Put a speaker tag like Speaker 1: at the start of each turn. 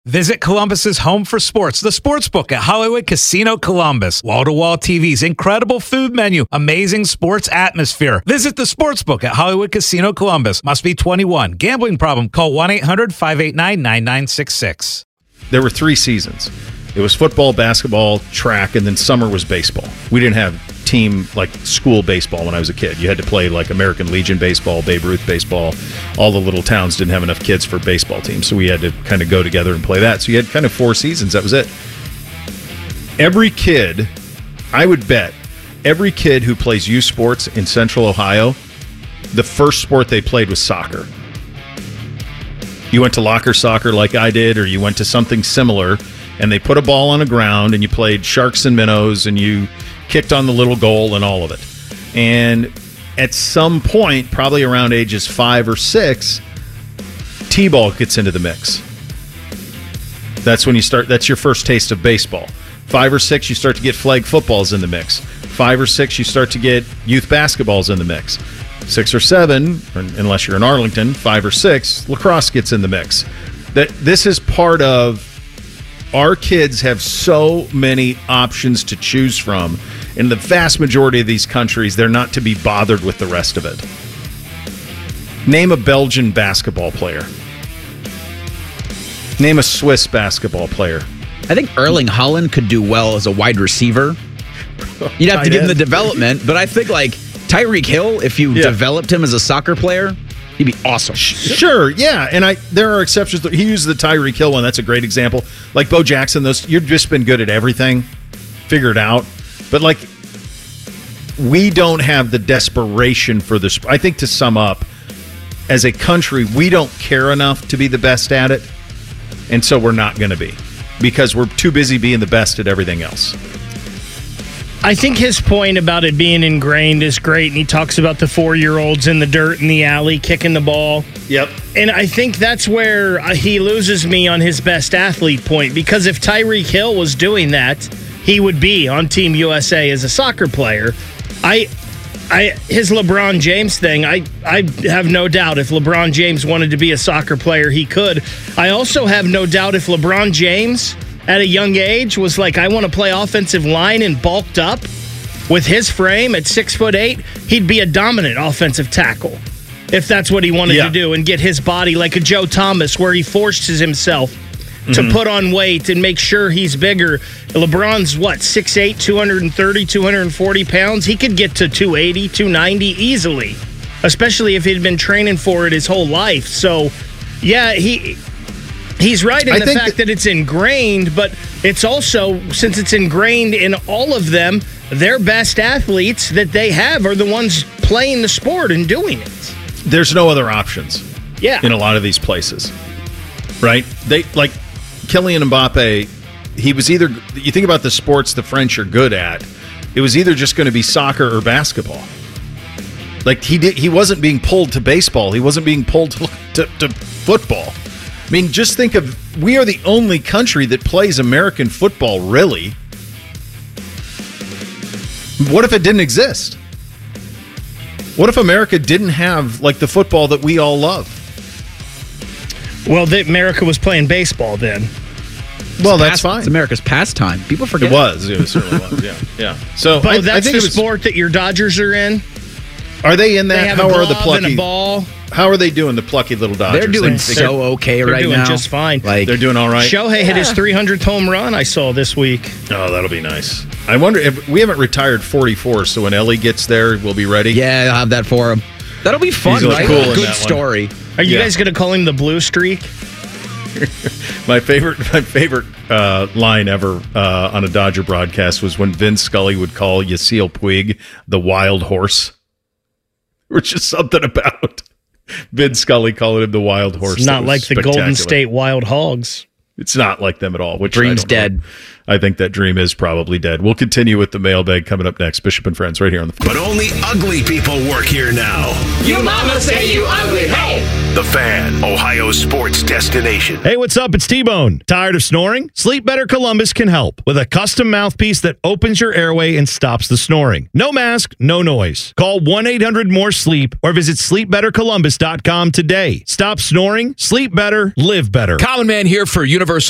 Speaker 1: Visit Columbus's home for sports, the Sportsbook at Hollywood Casino Columbus. Wall-to-wall TVs, incredible food menu, amazing sports atmosphere. Visit the Sportsbook at Hollywood Casino Columbus. Must be 21. Gambling problem? Call 1-800-589-9966.
Speaker 2: There were 3 seasons. It was football, basketball, track, and then summer was baseball. We didn't have team like school baseball when I was a kid. You had to play like American Legion baseball, Babe Ruth baseball. All the little towns didn't have enough kids for baseball teams, so we had to kind of go together and play that. So you had kind of 4 seasons. That was it. Every kid, I would bet, every kid who plays youth sports in Central Ohio, the first sport they played was soccer. You went to locker soccer like I did, or you went to something similar, and they put a ball on the ground, and you played sharks and minnows, and you kicked on the little goal and all of it. And at some point, probably around ages 5 or 6, T-ball gets into the mix. That's when you start. That's your first taste of baseball. 5 or 6, you start to get flag footballs in the mix. 5 or 6, you start to get youth basketballs in the mix. 6 or 7, unless you're in Arlington, 5 or 6, lacrosse gets in the mix. This is part of our kids have so many options to choose from. In the vast majority of these countries, they're not to be bothered with the rest of it. Name a Belgian basketball player. Name a Swiss basketball player.
Speaker 3: I think Erling Haaland could do well as a wide receiver. You'd have to give him the development, but I think like Tyreek Hill, if you developed him as a soccer player, he'd be awesome.
Speaker 2: Sure, yeah, and there are exceptions. He used the Tyreek Hill one. That's a great example. Like Bo Jackson, you've just been good at everything. Figure it out. But, like, we don't have the desperation for this. I think to sum up, as a country, we don't care enough to be the best at it, and so we're not going to be because we're too busy being the best at everything else.
Speaker 4: I think his point about it being ingrained is great, and he talks about the 4-year-olds in the dirt in the alley kicking the ball.
Speaker 2: Yep.
Speaker 4: And I think that's where he loses me on his best athlete point, because if Tyreek Hill was doing that, he would be on Team USA as a soccer player. His LeBron James thing, I have no doubt if LeBron James wanted to be a soccer player, he could. I also have no doubt if LeBron James at a young age was like, I want to play offensive line and bulked up with his frame at 6'8", he'd be a dominant offensive tackle if that's what he wanted to do and get his body like a Joe Thomas where he forces himself to put on weight and make sure he's bigger. LeBron's, 6'8", 230, 240 pounds? He could get to 280, 290 easily, especially if he'd been training for it his whole life. So, yeah, he's right in the fact that it's ingrained, but it's also, since it's ingrained in all of them, their best athletes that they have are the ones playing the sport and doing it.
Speaker 2: There's no other options in a lot of these places, right? They like Kylian Mbappe, he was either, you think about the sports the French are good at, it was either just going to be soccer or basketball. Like he wasn't being pulled to baseball. He wasn't being pulled to football. I mean, just think of, we are the only country that plays American football, really. What if it didn't exist? What if America didn't have, like, the football that we all love?
Speaker 4: Well, America was playing baseball then.
Speaker 2: Well, that's fine.
Speaker 3: It's America's pastime. People forget.
Speaker 2: It certainly was, yeah. So,
Speaker 4: but that's the sport that your Dodgers are in?
Speaker 2: Are they in that?
Speaker 4: They have
Speaker 2: How
Speaker 4: a glove
Speaker 2: are the plucky,
Speaker 4: and a ball.
Speaker 2: How are they doing, the plucky little Dodgers?
Speaker 3: They're doing so okay right now.
Speaker 4: They're doing just fine.
Speaker 2: Like, they're doing all right.
Speaker 4: Shohei hit his 300th home run I saw this week.
Speaker 2: Oh, that'll be nice. I wonder if we haven't retired 44, so when Ellie gets there, we'll be ready.
Speaker 3: Yeah, I'll have that for him. That'll be fun, right?
Speaker 2: Cool.
Speaker 3: Good story.
Speaker 4: Are you guys going to call him the Blue Streak?
Speaker 2: My favorite line ever on a Dodger broadcast was when Vin Scully would call Yasiel Puig the wild horse. Which is something about Vin Scully calling him the wild horse.
Speaker 4: It's not like the Golden State Wild Hogs.
Speaker 2: It's not like them at all. Which
Speaker 3: Dream's dead.
Speaker 2: I think that dream is probably dead. We'll continue with the mailbag coming up next. Bishop and Friends right here on the...
Speaker 5: But only ugly people work here now.
Speaker 6: You mama say you ugly. Hey!
Speaker 5: The Fan, Ohio sports destination.
Speaker 7: Hey, what's up? It's T-Bone. Tired of snoring? Sleep Better Columbus can help with a custom mouthpiece that opens your airway and stops the snoring. No mask, no noise. Call 1-800-MORE-SLEEP or visit sleepbettercolumbus.com today. Stop snoring, sleep better, live better.
Speaker 8: Common Man here for Universal